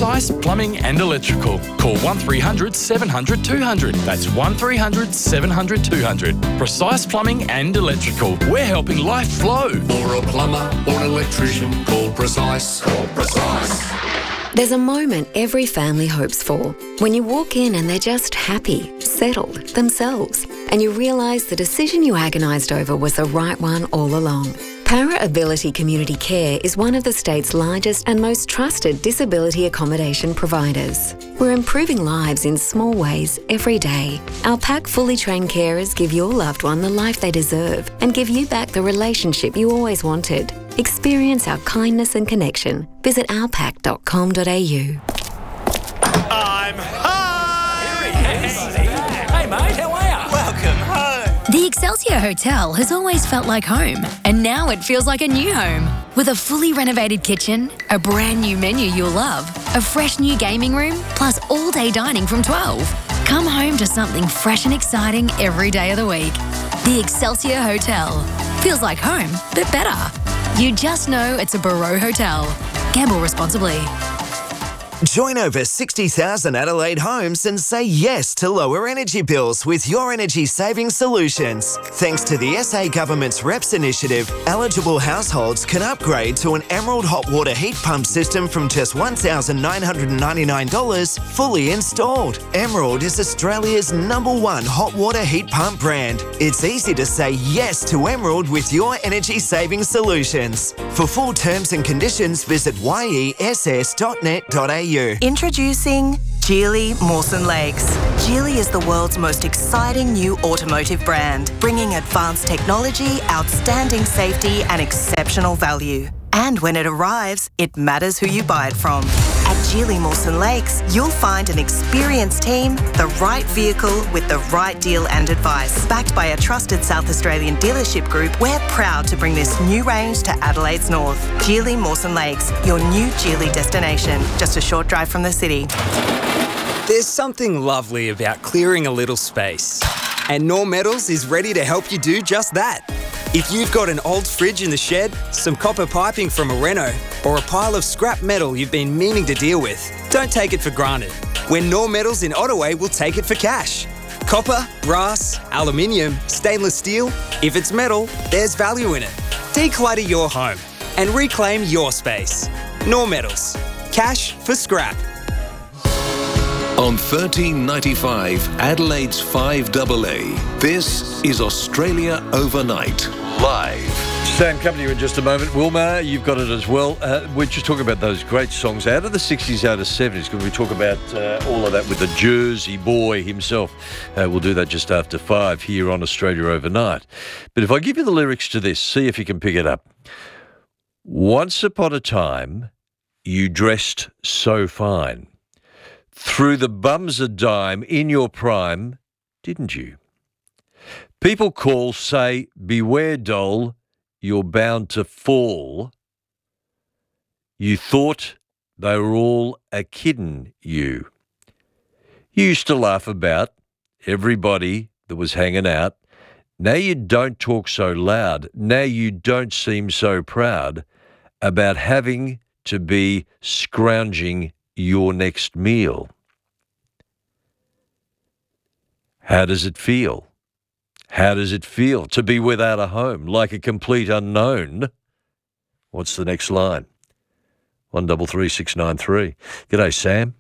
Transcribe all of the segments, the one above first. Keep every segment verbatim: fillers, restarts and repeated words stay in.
Precise Plumbing and Electrical. Call one three hundred seven hundred two hundred. That's one three hundred seven hundred two hundred. Precise Plumbing and Electrical. We're helping life flow. For a plumber or an electrician, call Precise. Call Precise. There's a moment every family hopes for. When you walk in and they're just happy, settled, themselves, and you realise the decision you agonised over was the right one all along. Para Ability Community Care is one of the state's largest and most trusted disability accommodation providers. We're improving lives in small ways every day. Our pack fully trained carers give your loved one the life they deserve and give you back the relationship you always wanted. Experience our kindness and connection. Visit our pack dot com dot a u. I'm home! Hey mate, how are you? Welcome home! The Excelsior Hotel has always felt like home, and now it feels like a new home. With a fully renovated kitchen, a brand new menu you'll love, a fresh new gaming room, plus all-day dining from twelve. Come home to something fresh and exciting every day of the week. The Excelsior Hotel. Feels like home, but better. You just know it's a Barreau Hotel. Gamble responsibly. Join over sixty thousand Adelaide homes and say yes to lower energy bills with Your Energy Saving Solutions. Thanks to the S A Government's R E P S initiative, eligible households can upgrade to an Emerald hot water heat pump system from just one thousand nine hundred ninety-nine dollars fully installed. Emerald is Australia's number one hot water heat pump brand. It's easy to say yes to Emerald with Your Energy Saving Solutions. For full terms and conditions, visit y e s s dot net dot a u. Introducing Geely Mawson Lakes. Geely is the world's most exciting new automotive brand, bringing advanced technology, outstanding safety and exceptional value. And when it arrives, it matters who you buy it from. At Geely Mawson Lakes, you'll find an experienced team, the right vehicle with the right deal and advice. Backed by a trusted South Australian dealership group, we're proud to bring this new range to Adelaide's north. Geely Mawson Lakes, your new Geely destination, just a short drive from the city. There's something lovely about clearing a little space. And Norm Metals is ready to help you do just that. If you've got an old fridge in the shed, some copper piping from a reno, or a pile of scrap metal you've been meaning to deal with, don't take it for granted. When Norm Metals in Ottaway will take it for cash. Copper, brass, aluminium, stainless steel, if it's metal, there's value in it. Declutter your home and reclaim your space. Norm Metals. Cash for scrap. On thirteen ninety-five, Adelaide's five A A. This is Australia Overnight, live. Sam, come to you in just a moment. Wilma, you've got it as well. Uh, we're just talking about those great songs out of the sixties, out of the seventies. Can we talk about uh, all of that with the Jersey boy himself? Uh, we'll do that just after five here on Australia Overnight. But if I give you the lyrics to this, see if you can pick it up. Once upon a time, you dressed so fine. Through the bums a dime in your prime, didn't you? People call, say, beware, doll, you're bound to fall. You thought they were all a kiddin' you. You used to laugh about everybody that was hanging out. Now you don't talk so loud. Now you don't seem so proud about having to be scrounging your next meal. How does it feel? How does it feel to be without a home, like a complete unknown? What's the next line? One double three six nine three. G'day, Sam.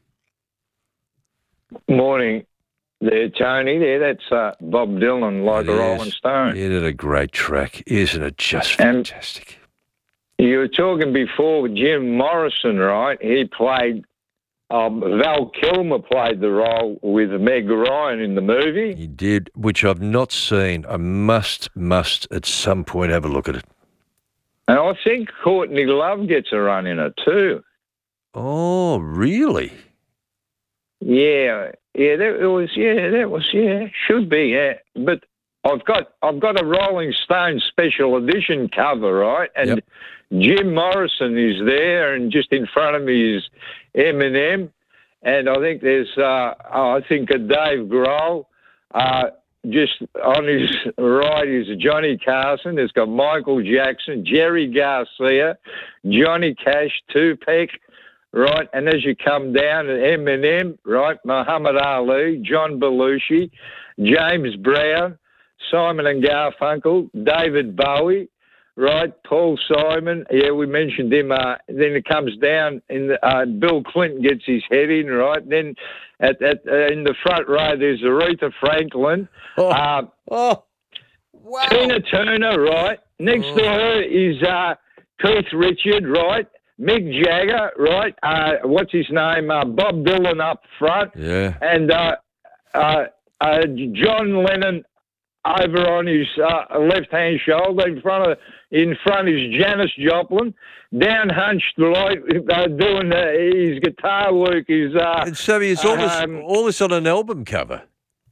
Morning there, Tony. There, that's uh, Bob Dylan, Like a Rolling Stone. Isn't it a great track? Isn't it just fantastic? And you were talking before with Jim Morrison, right? He played, um, Val Kilmer played the role with Meg Ryan in the movie. He did, which I've not seen. I must, must at some point have a look at it. And I think Courtney Love gets a run in it too. Oh, really? Yeah, yeah, that was, yeah, that was, yeah, should be, yeah. But I've got, I've got a Rolling Stone special edition cover, right? And yep. Jim Morrison is there, and just in front of me is Eminem, and I think there's, uh, I think a Dave Grohl. Uh, just on his right is Johnny Carson. There's got Michael Jackson, Jerry Garcia, Johnny Cash, Tupac, right? And as you come down, Eminem, right? Muhammad Ali, John Belushi, James Brown, Simon and Garfunkel, David Bowie, right? Paul Simon, yeah, we mentioned him. Uh, then it comes down, in the, uh, Bill Clinton gets his head in, right? Then at, at uh, in the front row, there's Aretha Franklin. Oh, uh, oh. Wow. Tina Turner, right? Next oh. to her is uh, Keith Richard, right? Mick Jagger, right? Uh, what's his name? Uh, Bob Dylan up front. Yeah. And uh, uh, uh, John Lennon over on his uh, left-hand shoulder. In front of in front is Janis Joplin. Down hunched, like uh, doing uh, his guitar work. Is uh, and so is all this um, all this on an album cover?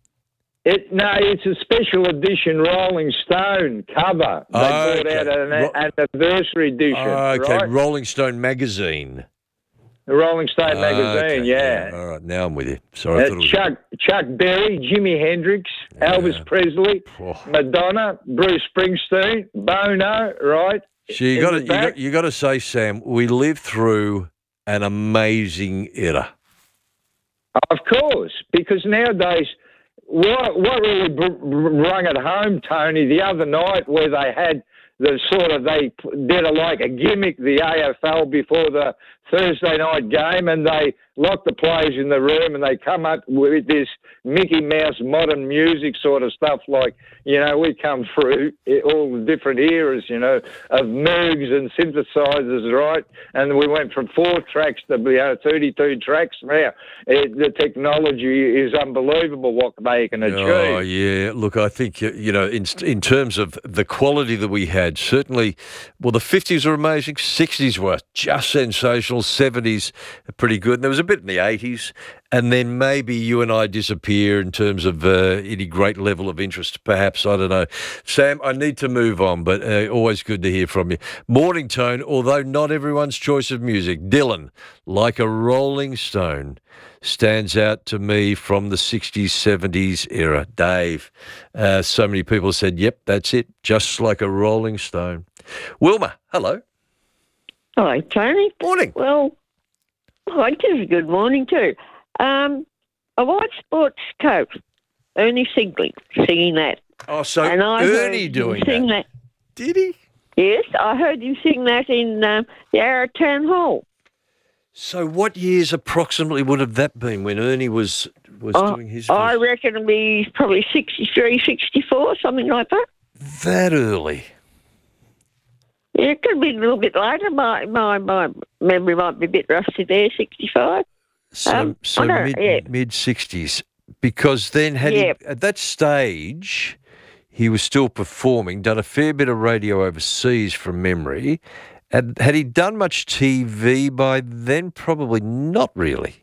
It no, it's a special edition Rolling Stone cover. They Oh, brought okay. out an, Ro- an anniversary edition. Oh, okay, right? Rolling Stone magazine. The Rolling Stone Oh, magazine, okay. yeah. All right, now I'm with you. Sorry, I Uh, thought it was... Chuck Chuck Berry, Jimi Hendrix, Yeah. Elvis Presley, Oh. Madonna, Bruce Springsteen, Bono, right? So you In got the to you back. got, you got to say, Sam, we lived through an amazing era. Of course, because nowadays, what what really br- br- rung it home, Tony, the other night where they had the sort of, they p- did a, like a gimmick, the A F L before the Thursday night game, and they locked the players in the room and they come up with this Mickey Mouse modern music sort of stuff, like, you know, we come through all the different eras, you know, of Moogs and synthesizers, right? And we went from four tracks to, you know, thirty-two tracks. Now, it, the technology is unbelievable what they can achieve. Oh, yeah. Look, I think, you you know, in in terms of the quality that we had, certainly, well, the fifties were amazing, sixties were just sensational, seventies pretty good, and there was a bit in the eighties, and then maybe you and I disappear in terms of uh, any great level of interest, perhaps, I don't know. Sam, I need to move on, but uh, always good to hear from you. Morning Tone, although not everyone's choice of music, Dylan, like a Rolling Stone, stands out to me from the sixties, seventies era. Dave, uh, so many people said, yep, that's it, just like a Rolling Stone. Wilma, hello. Hi, Tony. Morning. Well, I guess good morning too. Um, a white sports coat, Ernie Sigley, singing that. Oh, so and I Ernie heard doing him sing that. that. Did he? Yes, I heard him sing that in um, the Arrow Town Hall. So what years approximately would have that been when Ernie was was Uh, doing his I first- reckon it'll be probably sixty-three, sixty-four, something like that. that early? Yeah, it could be a little bit later. My my, my memory might be a bit rusty there, sixty-five. So, Um, so I don't- mid yeah. mid sixties, because then had Yeah. he at that stage he was still performing, done a fair bit of radio overseas from memory. Had, had he done much T V by then? Probably not really.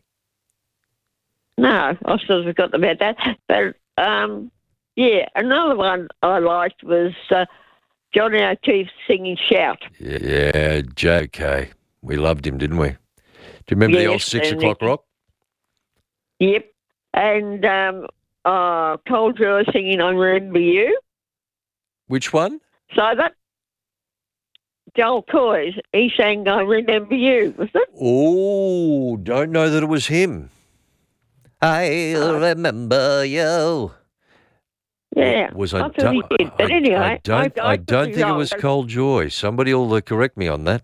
No, I still forgot about that. But, um, yeah, another one I liked was uh, Johnny O'Keefe singing Shout. Yeah, J K. We loved him, didn't we? Do you remember the old Yes, six and o'clock it- rock? Yep. And um, uh, Cole Drew singing I Remember You. Which one? So that Joel Coy, he sang I Remember You, was it? Oh, don't know that it was him. I'll remember you. Yeah. Was I, I thought don't- he did. But I- anyway, I don't, I- I, I don't could be think it wrong. was Cole Joy. Somebody will uh, correct me on that.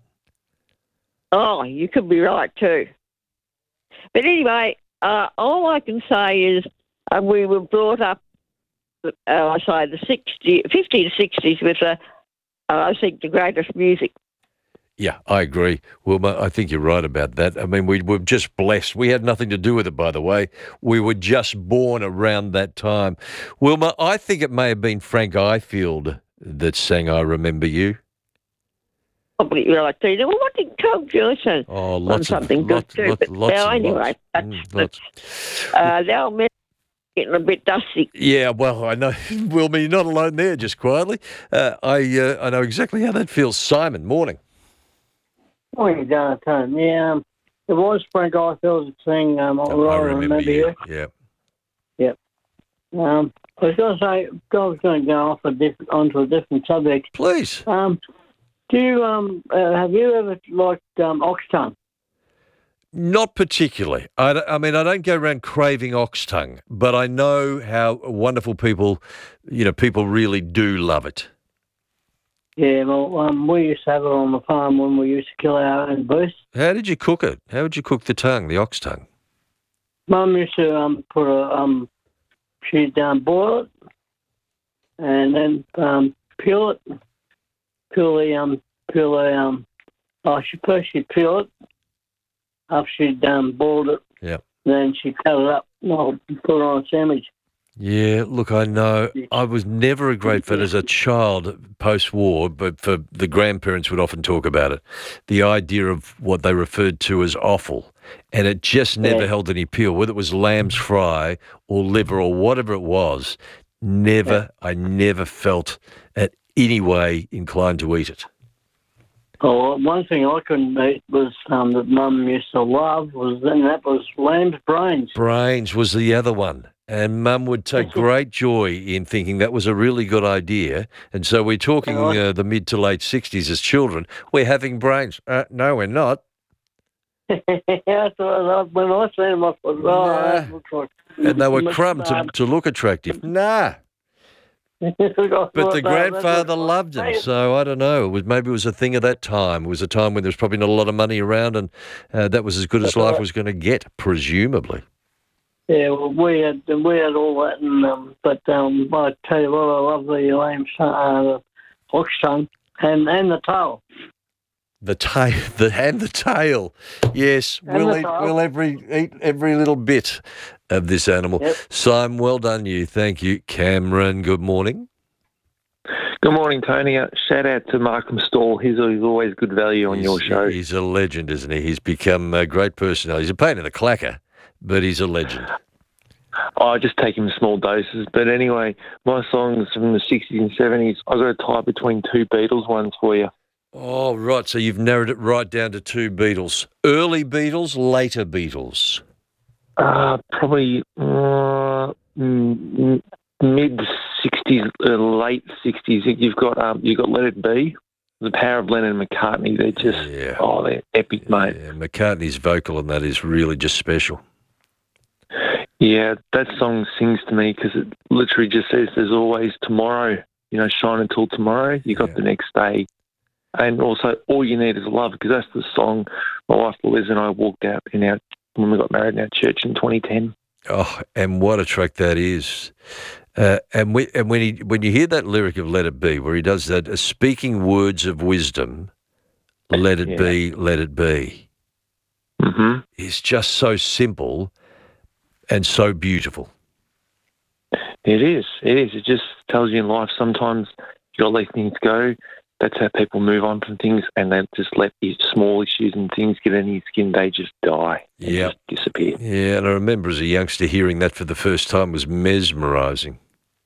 Oh, you could be right too. But anyway, uh, all I can say is uh, we were brought up, uh, I say, the sixty, fifty to sixties with, uh, uh, I think, the greatest music. Yeah, I agree. Wilma, I think you're right about that. I mean, we were just blessed. We had nothing to do with it, by the way. We were just born around that time. Wilma, I think it may have been Frank Ifield that sang I Remember You. Probably right too. Well, what did Cole Joy say? Oh, On lots something of good lots, too. lots, But lots now, and anyway, lots. that's, Mm, that's, lots. uh, the old man getting a bit dusty. Yeah, well, I know, Wilma, you're not alone there, just quietly. Uh, I uh, I know exactly how that feels. Simon, morning. Morning, Jonathan. Yeah, um, it was Frank Ifield that sang um, I, I Remember, You. Yeah. Yep. Um, I was going to say, I was going to go off a different, onto a different subject. Please. Um, do you, um, uh, have you ever liked um, Oxton? Not particularly. I, I mean, I don't go around craving ox tongue, but I know how wonderful people, you know, people really do love it. Yeah, well, um, we used to have it on the farm when we used to kill our own beasts. How did you cook it? How would you cook the tongue, the ox tongue? Mum used to um, put a, um, she'd um, boil it and then um, peel it, peel the, um, peel the, um, oh, she first she'd peel it after she'd um, boiled it. Yeah. Then she'd cut it up and put it on a sandwich. Yeah, look, I know. I was never a great fan as a child post-war, but for the grandparents would often talk about it. The idea of what they referred to as offal, and it just never Yeah. held any appeal, whether it was lamb's fry or liver or whatever it was. Never, I never felt at any way inclined to eat it. Oh, one thing I couldn't eat was um, that Mum used to love was, and that was lamb's brains. Brains was the other one. And Mum would take great joy in thinking that was a really good idea. And so we're talking uh, the mid to late sixties as children. We're having brains. Uh, no, we're not. That's what I, when I seen them, I thought, oh, Nah. that looks like... And they were crumb to, to look attractive. Nah. But the grandfather loved them, so I don't know. It was maybe it was a thing of that time. It was a time when there was probably not a lot of money around, and uh, that was as good as life was going to get, presumably. Yeah, well, we had we had all that, and um, but um, I tell you what, I love the lamb, uh, the ox tongue, and and the tail. The tail, the and the tail. Yes, And we'll the eat, tail. we'll every eat every little bit of this animal. Yep. Simon, well done, you. Thank you, Cameron. Good morning. Good morning, Tony. Uh, shout out to Markham Stall. He's, he's always good value on He's, your show. He's a legend, isn't he? He's become a great personality. He's a pain in the clacker, but he's a legend. I just take him in small doses. But anyway, my songs from the sixties and seventies, I've got a tie between two Beatles ones for you. Oh, right. So you've narrowed it right down to two Beatles. Early Beatles, later Beatles. Uh, probably uh, mm, mid-sixties, uh, late sixties. You've got um, you've got Let It Be. The power of Lennon and McCartney, they're just, yeah. oh, they're epic, mate. Yeah, McCartney's vocal on that is really just special. Yeah, that song sings to me because it literally just says there's always tomorrow, you know, shine until tomorrow. You got Yeah. the next day. And also, all you need is love, because that's the song my wife Liz and I walked out in our, when we got married in our church in twenty ten. Oh, and what a track that is. Uh, and we, and when he when you hear that lyric of Let It Be, where he does that, uh, speaking words of wisdom, let it Yeah. be, let it be, Mm-hmm. is just so simple and so beautiful. It is. It is. It just tells you in life sometimes you got to let things go. That's how people move on from things, and they just let these small issues and things get in your skin. They just die. They Yeah. just disappear. Yeah, and I remember as a youngster hearing that for the first time was mesmerising.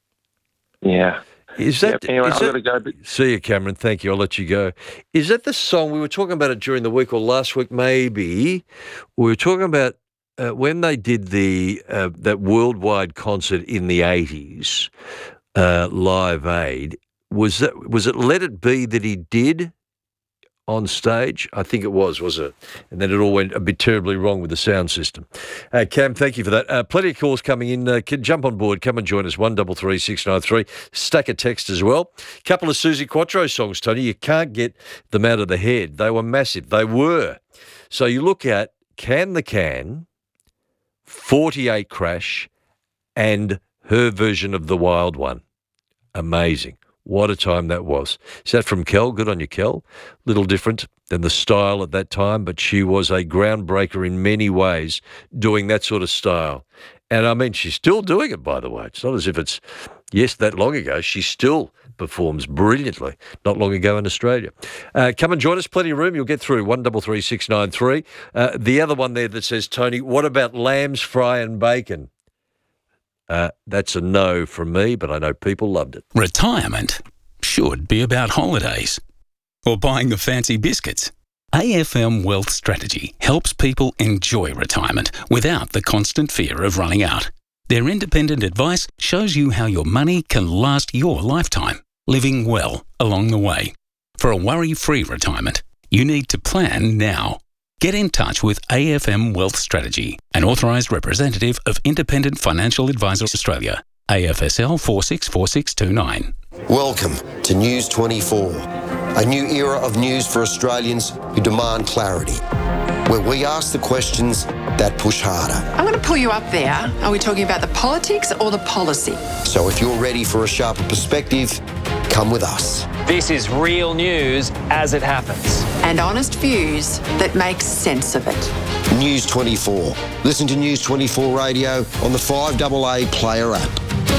Yeah. Is that, Yep. Anyway, is I've that- got to go. But See you, Cameron. Thank you. I'll let you go. Is that the song, we were talking about it during the week or last week maybe, we were talking about uh, when they did the uh, that worldwide concert in the eighties, uh, Live Aid, was that was it Let It Be that he did on stage? I think it was, was it? And then it all went a bit terribly wrong with the sound system. Uh, Cam, thank you for that. Uh, plenty of calls coming in. Uh, can jump on board. Come and join us. One double three six nine three. Stack of text as well. Couple of Susie Quattro songs, Tony. You can't get them out of the head. They were massive. They were. So you look at Can the Can, forty-eight Crash, and her version of The Wild One. Amazing. What a time that was. Is that from Kel? Good on you, Kel. Little different than the style at that time, but she was a groundbreaker in many ways doing that sort of style. And I mean, she's still doing it, by the way. It's not as if it's, yes, that long ago. She still performs brilliantly, not long ago in Australia. Uh, come and join us. Plenty of room. You'll get through. one double three six nine three. Uh, the other one there that says, Tony, what about lambs, fry and bacon? Uh, that's a no from me, but I know people loved it. Retirement should be about holidays or buying the fancy biscuits. A F M Wealth Strategy helps people enjoy retirement without the constant fear of running out. Their independent advice shows you how your money can last your lifetime, living well along the way. For a worry-free retirement, you need to plan now. Get in touch with A F M Wealth Strategy, an authorised representative of Independent Financial Advisors Australia, A F S L four six four six two nine. Welcome to News twenty-four, a new era of news for Australians who demand clarity, where we ask the questions that push harder. I'm going to pull you up there. Are we talking about the politics or the policy? So if you're ready for a sharper perspective, come with us. This is real news as it happens. And honest views that make sense of it. News twenty-four. Listen to News twenty-four Radio on the five A A Player app.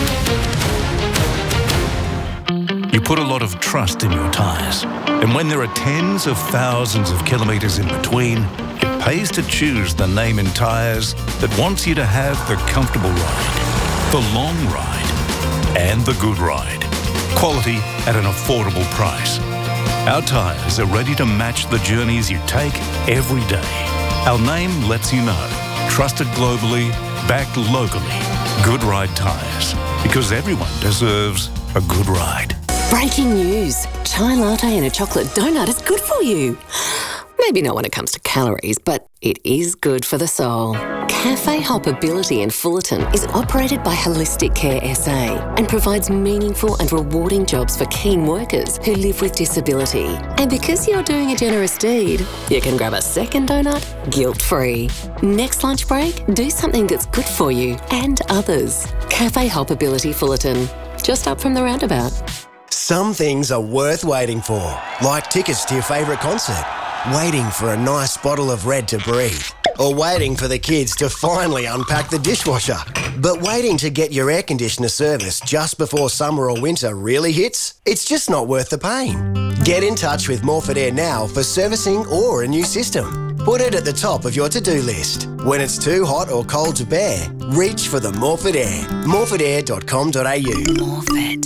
You put a lot of trust in your tyres. And when there are tens of thousands of kilometres in between, it pays to choose the name in tyres that wants you to have the comfortable ride, the long ride, and the good ride. Quality at an affordable price. Our tyres are ready to match the journeys you take every day. Our name lets you know. Trusted globally, backed locally. Good Ride Tyres. Because everyone deserves a good ride. Breaking news. Chai latte and a chocolate donut is good for you. Maybe not when it comes to calories, but it is good for the soul. Cafe Hoppability in Fullerton is operated by Holistic Care S A and provides meaningful and rewarding jobs for keen workers who live with disability. And because you're doing a generous deed, you can grab a second donut guilt-free. Next lunch break, do something that's good for you and others. Cafe Hoppability Fullerton, just up from the roundabout. Some things are worth waiting for, like tickets to your favourite concert, waiting for a nice bottle of Red to breathe, or waiting for the kids to finally unpack the dishwasher. But waiting to get your air conditioner serviced just before summer or winter really hits? It's just not worth the pain. Get in touch with Morford Air now for servicing or a new system. Put it at the top of your to-do list. When it's too hot or cold to bear, reach for the Morford Air. morford air dot com dot a u. Morford.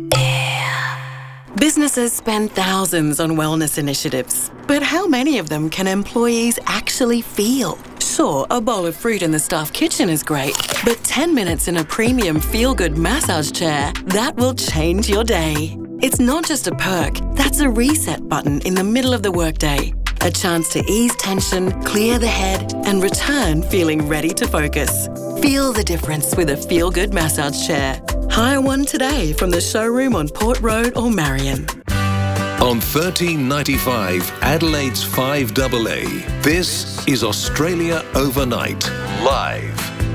Businesses spend thousands on wellness initiatives, but how many of them can employees actually feel? Sure, a bowl of fruit in the staff kitchen is great, but ten minutes in a premium feel-good massage chair, that will change your day. It's not just a perk, that's a reset button in the middle of the workday. A chance to ease tension, clear the head, and return feeling ready to focus. Feel the difference with a feel-good massage chair. Hire one today from the showroom on Port Road or Marion. On thirteen ninety-five, Adelaide's five A A, this is Australia Overnight, live.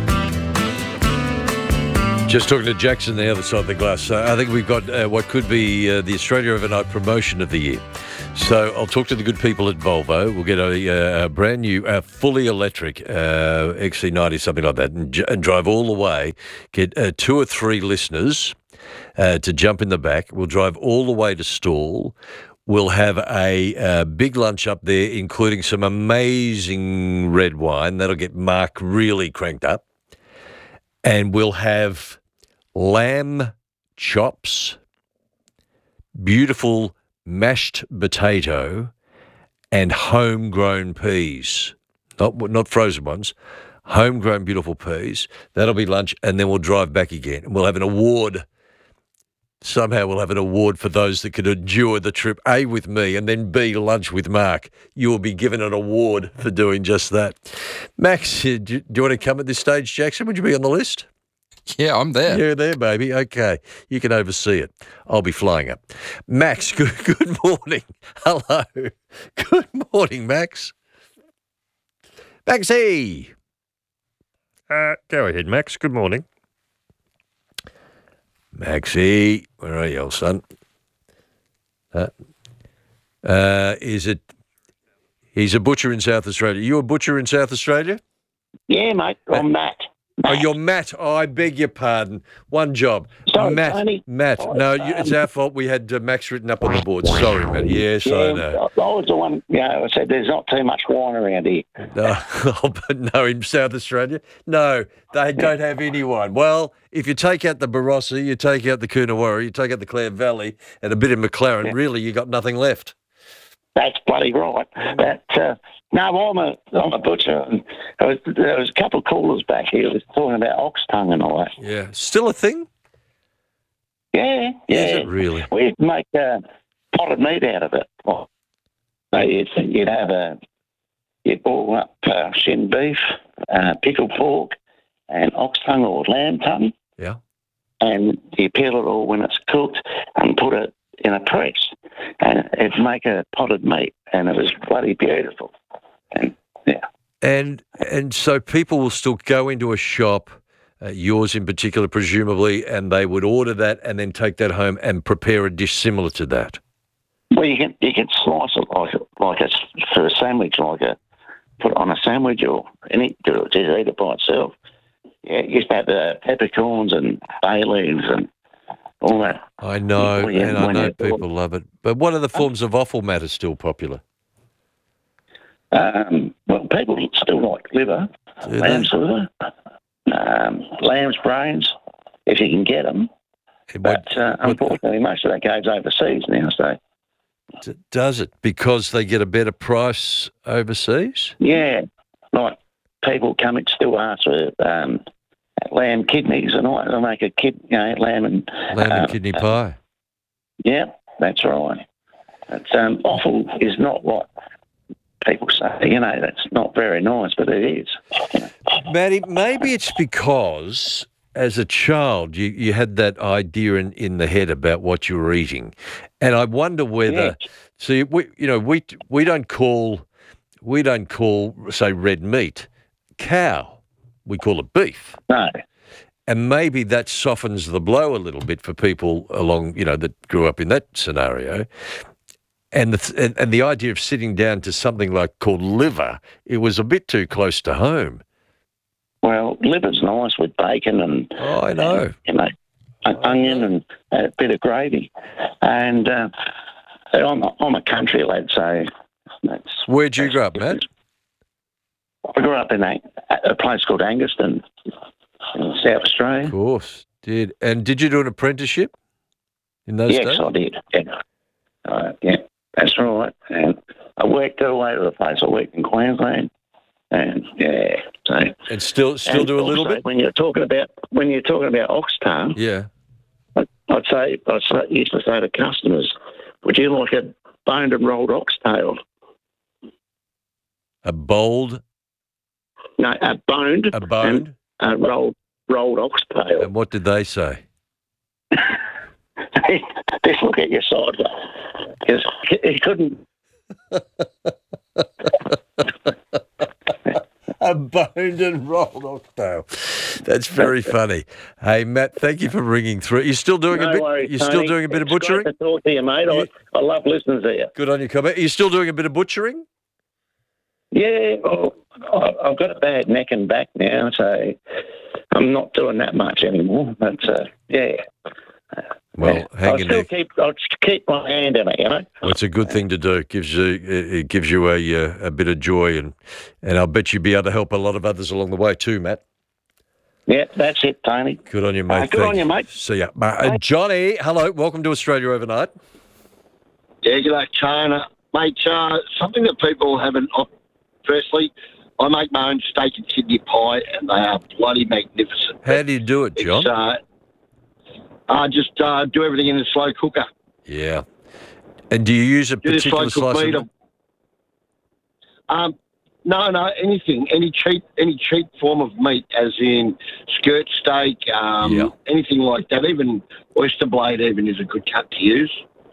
Just talking to Jackson, the other side of the glass. Uh, I think we've got uh, what could be uh, the Australia Overnight promotion of the year. So I'll talk to the good people at Volvo. We'll get a, a brand new, uh, fully electric uh, X C ninety, something like that, and, and drive all the way. Get uh, two or three listeners uh, to jump in the back. We'll drive all the way to Stawell. We'll have a, a big lunch up there, including some amazing red wine. That'll get Mark really cranked up. And we'll have lamb chops, beautiful mashed potato, and homegrown peas. Not not frozen ones, homegrown beautiful peas. That'll be lunch, and then we'll drive back again. And we'll have an award. Somehow we'll have an award for those that could endure the trip, A, with me, and then B, lunch with Mark. You will be given an award for doing just that. Max, do you, do you want to come at this stage, Jackson? Would you be on the list? Yeah, I'm there. You're there, baby. Okay. You can oversee it. I'll be flying up. Max, good, good morning. Hello. Good morning, Max. Maxie. Uh, go ahead, Max. Good morning. Maxie, where are you, old son? Uh, uh, is it... He's a butcher in South Australia. You a butcher in South Australia? Yeah, mate. I'm Matt. Oh, you're Matt. Oh, I beg your pardon. One job. Sorry, Matt. Tony. Matt. Oh, no, you, um, it's our fault. We had uh, Max written up on the board. Sorry, Matt. Yes, yeah, I know. I was the one, you know, I said there's not too much wine around here. No, oh, but no, in South Australia? No, they don't have any wine. Well, if you take out the Barossa, you take out the Coonawarra, you take out the Clare Valley and a bit of McLaren, Yeah. really you got nothing left. That's bloody right. That, uh, no, I'm a, I'm a butcher. And there was, there was a couple of callers back here that was talking about ox tongue and all that. Yeah. Still a thing? Yeah, yeah. Is it really? We used to make uh, potted meat out of it. Well, so you'd, you'd have a, you boil up uh, shin beef, uh, pickled pork, and ox tongue or lamb tongue. Yeah. And you peel it all when it's cooked and put it in a press. And it'd make a potted meat, and it was bloody beautiful. And, yeah. And, and so people will still go into a shop, uh, yours in particular, presumably, and they would order that and then take that home and prepare a dish similar to that. Well, you can you can slice it like like a for a sandwich, like a put it on a sandwich or any do it, just eat it by itself. Yeah, you used to have the peppercorns and bay leaves and all that. I know, When you- and I when know you- people love it. But what other forms of offal matter still popular? Um, well, people still like liver, Do lamb's liver, um, lamb's brains, if you can get them. But uh, unfortunately, most of that goes overseas now. So D- does it? Because they get a better price overseas? yeah, like people come and still ask for um, lamb kidneys, and I they'll make a kid, you know, lamb and Lamb and um, kidney uh, pie. Yeah, that's right. It's um, offal is not what people say. You know, that's not very nice, but it is. Matty, maybe it's because as a child you, you had that idea in, in the head about what you were eating. And I wonder whether see we you know, we we don't call we don't call say red meat cow. We call it beef. No. And maybe that softens the blow a little bit for people along, you know, that grew up in that scenario. And the and, and the idea of sitting down to something like called liver, it was a bit too close to home. Well, liver's nice with bacon and oh, I know, and, you know, an onion and a bit of gravy. And uh, I'm a, I'm a country lad, so that's. Where'd you grow up, Matt? I grew up in a, a place called Anguston in South Australia. Of course, did. And did you do an apprenticeship in those yes, days? I did. Yeah. Uh, yeah, that's right. And I worked all over the place. I worked in Queensland, and yeah, so and still still and do a little also, bit. When you're talking about when you're talking about oxtail, Yeah. I'd say I say, used to say to customers, "Would you like a boned and rolled oxtail?" A bold. No, a boned. A boned. And a rolled rolled oxtail. And what did they say? Just look at your sideways. Because he couldn't. A boned and rolled oxtail. That's very funny. Hey, Matt, thank you for ringing through. You're still doing No a bit. worries, You're still Tony. doing a bit of It's butchering. great to talk to you, mate. I, I love listening to you. Good on you, comment. Are you still doing a bit of butchering? Yeah, well, I- I've got a bad neck and back now, so I'm not doing that much anymore. But uh, yeah, Well, hang I'll in still there. keep I'll keep my hand in it, you know. Well, it's a good thing to do. It gives you it it gives you a uh, a bit of joy, and and I'll bet you'll be able to help a lot of others along the way too, Matt. Yeah, that's it, Tony. Good on you, mate. Uh, good Thank on you, mate. See ya. Uh, Johnny, hello. Welcome to Australia Overnight. Yeah, g'day, China. Mate, uh, something that people haven't... Oh, firstly, I make my own steak and kidney pie, and they are bloody magnificent. How do you do it, John? It's, uh, I just uh, do everything in a slow cooker. Yeah. And do you use a Do the particular slow cooked slice meat. of... Um, no, no, anything, any cheap, any cheap form of meat, as in skirt steak, um, Yeah. anything like that. Even oyster blade, even is a good cut to use.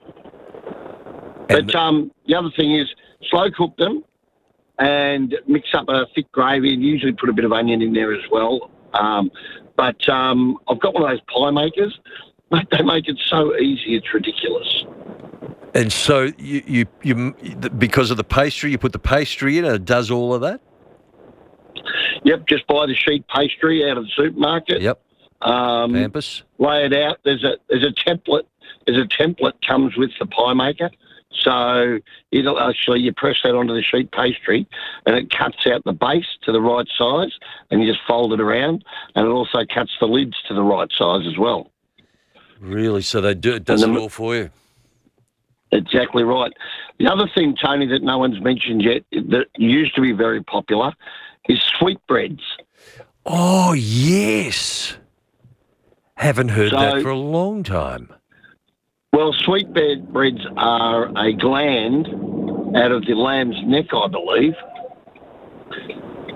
And But um, the other thing is slow cook them and mix up a thick gravy, and usually put a bit of onion in there as well. Um, but um, I've got one of those pie makers. Mate, they make it so easy, it's ridiculous. And so you, you, you, because of the pastry, you put the pastry in and it does all of that? Yep, just buy the sheet pastry out of the supermarket. Yep. Um, Pampus. Lay it out. There's a there's a template. There's a template comes with the pie maker. So it'll actually you press that onto the sheet pastry, and it cuts out the base to the right size, and you just fold it around, and it also cuts the lids to the right size as well. Really? So they do it does And it the- all for you? Exactly right. The other thing, Tony, that no one's mentioned yet that used to be very popular is sweetbreads. Oh, yes. Haven't heard So- that for a long time. Well, sweetbreads are a gland out of the lamb's neck, I believe,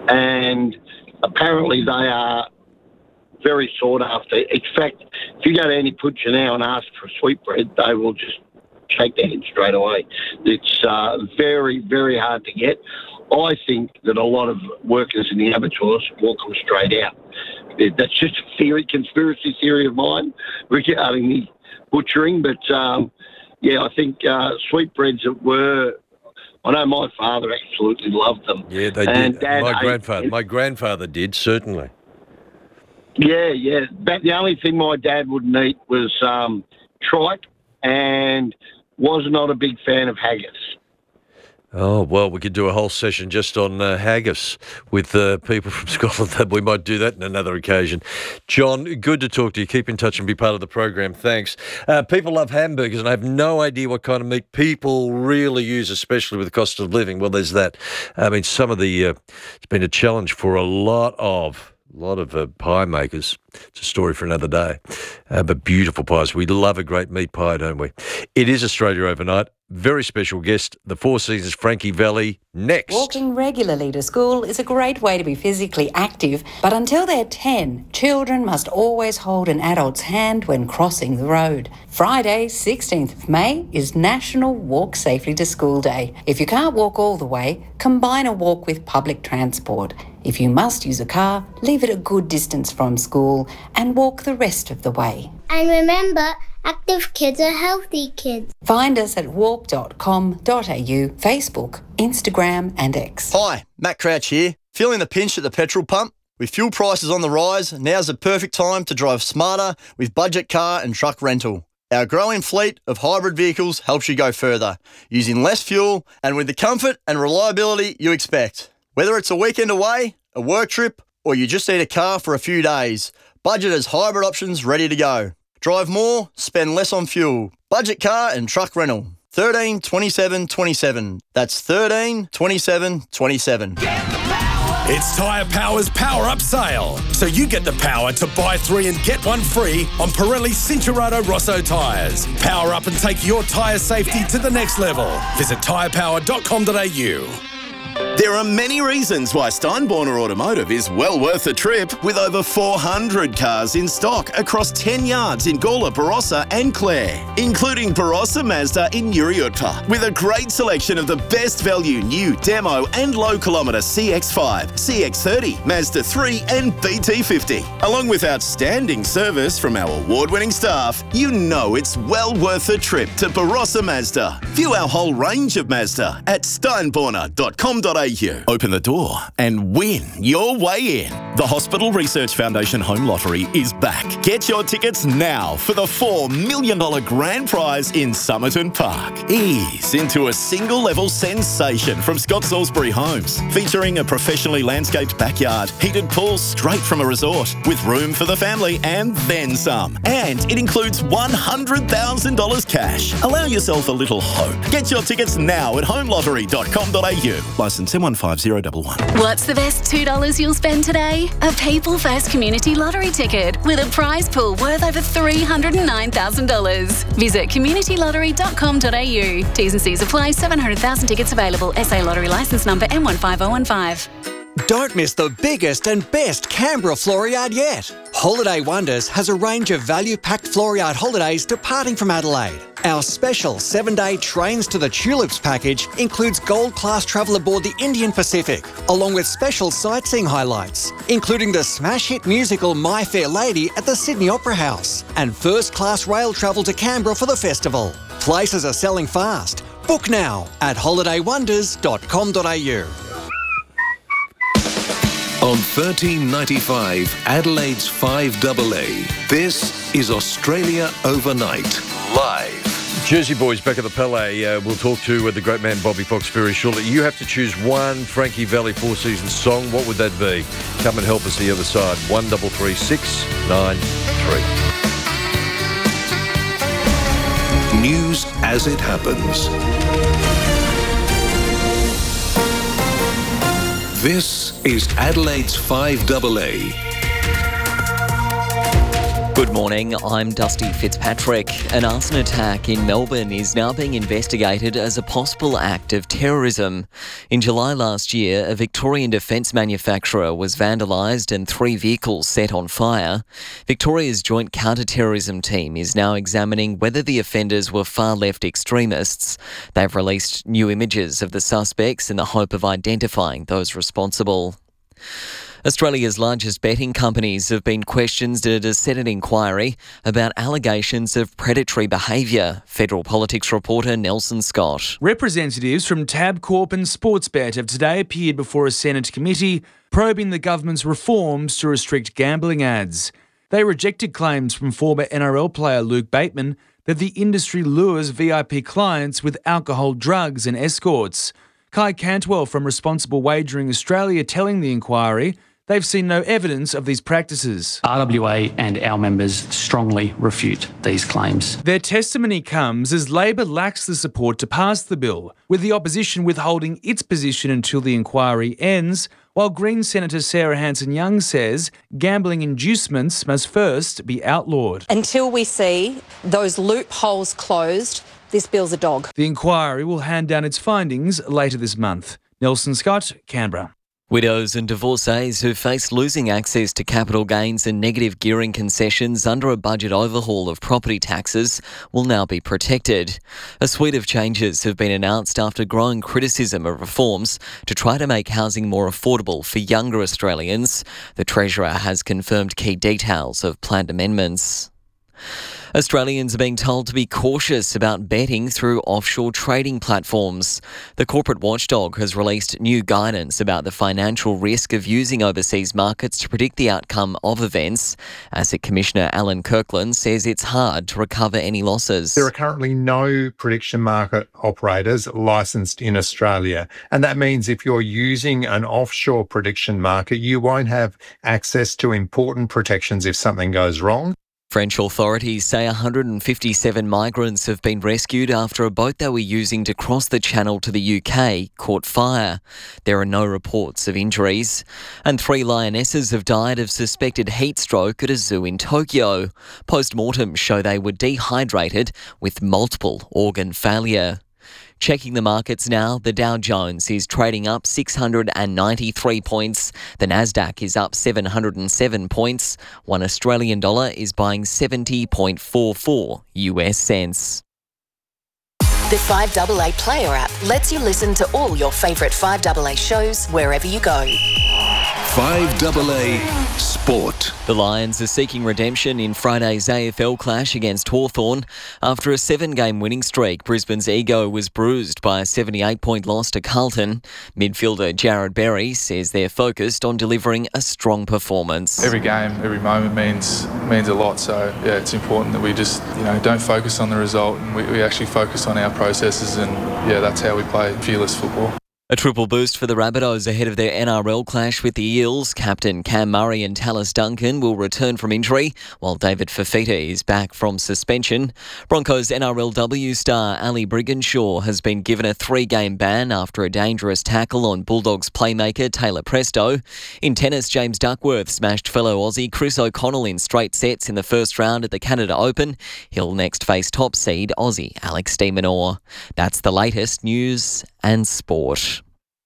and apparently they are very sought after. In fact, if you go to any butcher now and ask for a sweetbread, they will just shake their head straight away. It's uh, very, very hard to get. I think that a lot of workers in the abattoirs walk them straight out. That's just a theory, conspiracy theory of mine regarding the butchering. But, um, yeah, I think uh, sweetbreads that were... I know my father absolutely loved them. Yeah, they and did. Dad My ate- grandfather, my grandfather did, certainly. Yeah, yeah. But the only thing my dad wouldn't eat was um, tripe, and was not a big fan of haggis. Oh, well, we could do a whole session just on uh, haggis with uh, people from Scotland. We might do that in another occasion. John, good to talk to you. Keep in touch and be part of the program. Thanks. Uh, people love hamburgers, and I have no idea what kind of meat people really use, especially with the cost of living. Well, there's that. I mean, some of the... Uh, it's been a challenge for a lot of... A lot of uh, pie makers. It's a story for another day. Uh, but beautiful pies. We love a great meat pie, don't we? It is Australia Overnight. Very special guest, the Four Seasons Frankie Valli, next. Walking regularly to school is a great way to be physically active, but until they're ten, children must always hold an adult's hand when crossing the road. Friday, sixteenth of May, is National Walk Safely to School Day. If you can't walk all the way, combine a walk with public transport. If you must use a car, leave it a good distance from school and walk the rest of the way. And remember, active kids are healthy kids. Find us at walk dot com dot a u, Facebook, Instagram and X. Hi, Matt Crouch here. Feeling the pinch at the petrol pump? With fuel prices on the rise, now's the perfect time to drive smarter with budget car and truck rental. Our growing fleet of hybrid vehicles helps you go further, using less fuel and with the comfort and reliability you expect. Whether it's a weekend away, a work trip, or you just need a car for a few days, Budget has hybrid options ready to go. Drive more, spend less on fuel. Budget car and truck rental. thirteen twenty-seven twenty-seven. That's thirteen twenty-seven twenty-seven. It's Tyre Power's Power Up Sale. So you get the power to buy three and get one free on Pirelli Cincherato Rosso tyres. Power up and take your tyre safety to the next level. Visit tyre power dot com dot a u. There are many reasons why Steinborner Automotive is well worth the trip, with over four hundred cars in stock across ten yards in Gawler, Barossa and Clare, including Barossa Mazda in Uriutpa, with a great selection of the best value new demo and low kilometre C X five, C X thirty, Mazda three and B T fifty. Along with outstanding service from our award-winning staff, you know it's well worth the trip to Barossa Mazda. View our whole range of Mazda at steinborner dot com dot a u. Open the door and win your way in. The Hospital Research Foundation Home Lottery is back. Get your tickets now for the four million dollars grand prize in Somerton Park. Ease into a single-level sensation from Scott Salisbury Homes, featuring a professionally landscaped backyard, heated pool straight from a resort, with room for the family and then some. And it includes one hundred thousand dollars cash. Allow yourself a little hope. Get your tickets now at home lottery dot com dot a u. Licence M one five zero one one. What's the best two dollars you'll spend today? A People First Community Lottery ticket with a prize pool worth over three hundred nine thousand dollars. Visit community lottery dot com dot a u. T's and C's apply. seven hundred thousand tickets available. S A Lottery licence number M one five zero one five. Don't miss the biggest and best Canberra Floriade yet. Holiday Wonders has a range of value-packed Floriade holidays departing from Adelaide. Our special seven-day Trains to the Tulips package includes gold-class travel aboard the Indian Pacific, along with special sightseeing highlights, including the smash hit musical My Fair Lady at the Sydney Opera House, and first-class rail travel to Canberra for the festival. Places are selling fast. Book now at holiday wonders dot com dot a u. On thirteen ninety-five, Adelaide's five A A, this is Australia Overnight, live. Jersey Boys back at the Palais. Uh, we'll talk to uh, the great man Bobby Fox very shortly. You have to choose one Frankie Valli Four Seasons song. What would that be? Come and help us the other side. one three three six nine three. News as it happens. This is Adelaide's five A A. Good morning, I'm Dusty Fitzpatrick. An arson attack in Melbourne is now being investigated as a possible act of terrorism. In July last year, a Victorian defence manufacturer was vandalised and three vehicles set on fire. Victoria's Joint Counter-Terrorism Team is now examining whether the offenders were far-left extremists. They've released new images of the suspects in the hope of identifying those responsible. Australia's largest betting companies have been questioned at a Senate inquiry about allegations of predatory behaviour. Federal Politics reporter Nelson Scott. Representatives from Tabcorp and Sportsbet have today appeared before a Senate committee probing the government's reforms to restrict gambling ads. They rejected claims from former N R L player Luke Bateman that the industry lures V I P clients with alcohol, drugs and escorts. Kai Cantwell from Responsible Wagering Australia telling the inquiry they've seen no evidence of these practices. R W A and our members strongly refute these claims. Their testimony comes as Labor lacks the support to pass the bill, with the opposition withholding its position until the inquiry ends, while Green Senator Sarah Hanson-Young says gambling inducements must first be outlawed. Until we see those loopholes closed, this bill's a dog. The inquiry will hand down its findings later this month. Nelson Scott, Canberra. Widows and divorcees who face losing access to capital gains and negative gearing concessions under a budget overhaul of property taxes will now be protected. A suite of changes have been announced after growing criticism of reforms to try to make housing more affordable for younger Australians. The Treasurer has confirmed key details of planned amendments. Australians are being told to be cautious about betting through offshore trading platforms. The corporate watchdog has released new guidance about the financial risk of using overseas markets to predict the outcome of events. Asset Commissioner Alan Kirkland says it's hard to recover any losses. There are currently no prediction market operators licensed in Australia, and that means if you're using an offshore prediction market, you won't have access to important protections if something goes wrong. French authorities say one hundred fifty-seven migrants have been rescued after a boat they were using to cross the channel to the U K caught fire. There are no reports of injuries. And three lionesses have died of suspected heat stroke at a zoo in Tokyo. Post-mortem show they were dehydrated with multiple organ failure. Checking the markets now, the Dow Jones is trading up six hundred ninety-three points. The Nasdaq is up seven hundred seven points. One Australian dollar is buying seventy point four four U S cents. The five A A Player app lets you listen to all your favourite five A A shows wherever you go. five A A Sport. The Lions are seeking redemption in Friday's A F L clash against Hawthorn. After a seven-game winning streak, Brisbane's ego was bruised by a seventy-eight point loss to Carlton. Midfielder Jared Berry says they're focused on delivering a strong performance. Every game, every moment means means a lot. So yeah, it's important that we just you know don't focus on the result and we, we actually focus on our processes, and yeah, that's how we play fearless football. A triple boost for the Rabbitohs ahead of their N R L clash with the Eels. Captain Cam Murray and Tallis Duncan will return from injury, while David Fafita is back from suspension. Broncos N R L W star Ali Brigginshaw has been given a three-game ban after a dangerous tackle on Bulldogs playmaker Taylor Presto. In tennis, James Duckworth smashed fellow Aussie Chris O'Connell in straight sets in the first round at the Canada Open. He'll next face top seed Aussie Alex de Minaur. That's the latest news and sport.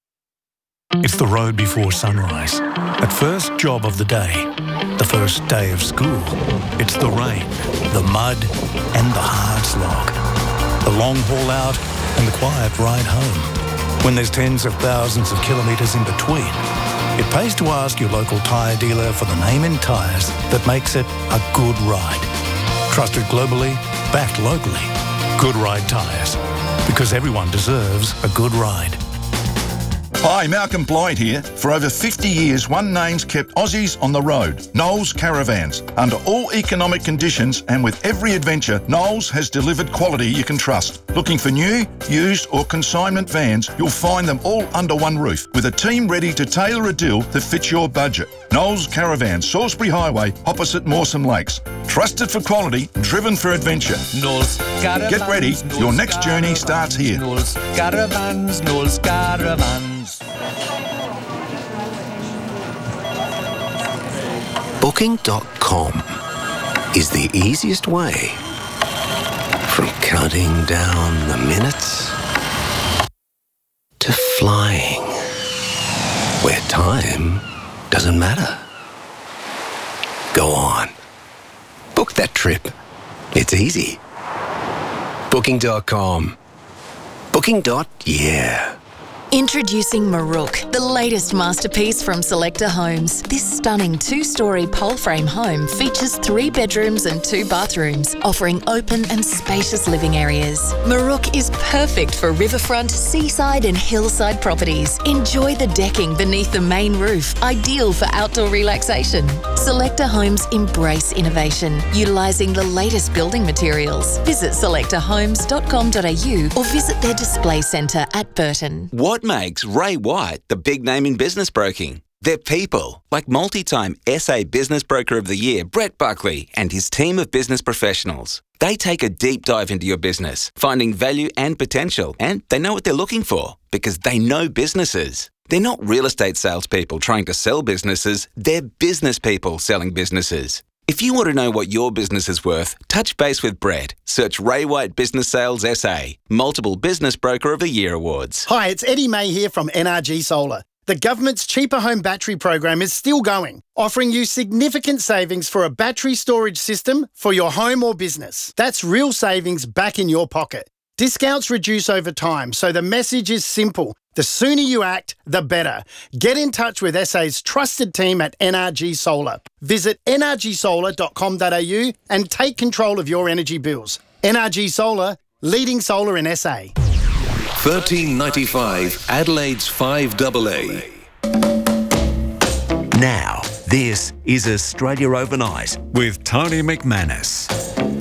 It's the road before sunrise. At first job of the day. The first day of school. It's the rain, the mud, and the hard slog. The long haul out and the quiet ride home. When there's tens of thousands of kilometres in between, it pays to ask your local tyre dealer for the name in tyres that makes it a good ride. Trusted globally, backed locally. Good Ride Tyres. Because everyone deserves a good ride. Hi, Malcolm Blythe here. For over fifty years, one name's kept Aussies on the road, Knowles Caravans. Under all economic conditions and with every adventure, Knowles has delivered quality you can trust. Looking for new, used or consignment vans, you'll find them all under one roof, with a team ready to tailor a deal that fits your budget. Knowles Caravans, Salisbury Highway, opposite Mawson Lakes. Trusted for quality, driven for adventure. Knowles Caravans. Get ready, your next journey starts here. Knowles Caravans, Knowles Caravans. Booking dot com. is the easiest way from counting down the minutes to flying, where time doesn't matter. Go on. Book that trip. It's easy. Booking dot com. Booking. Yeah. Introducing Marook, the latest masterpiece from Selector Homes. This stunning two-storey pole-frame home features three bedrooms and two bathrooms, offering open and spacious living areas. Marook is perfect for riverfront, seaside and hillside properties. Enjoy the decking beneath the main roof, ideal for outdoor relaxation. Selector Homes embrace innovation, utilising the latest building materials. Visit selector homes dot com dot a u or visit their display centre at Burton. What makes Ray White the big name in business broking? They're people, like multi-time S A Business Broker of the Year, Brett Buckley, and his team of business professionals. They take a deep dive into your business, finding value and potential, and they know what they're looking for because they know businesses. They're not real estate salespeople trying to sell businesses, they're business people selling businesses. If you want to know what your business is worth, touch base with Brett. Search Ray White Business Sales S A, multiple Business Broker of the Year awards. Hi, it's Eddie May here from N R G Solar. The government's Cheaper Home Battery program is still going, offering you significant savings for a battery storage system for your home or business. That's real savings back in your pocket. Discounts reduce over time, so the message is simple. The sooner you act, the better. Get in touch with S A's trusted team at N R G Solar. Visit n r g solar dot com dot a u and take control of your energy bills. N R G Solar, leading solar in S A. thirteen ninety-five Adelaide's five double A. Now, this is Australia Overnight with Tony McManus.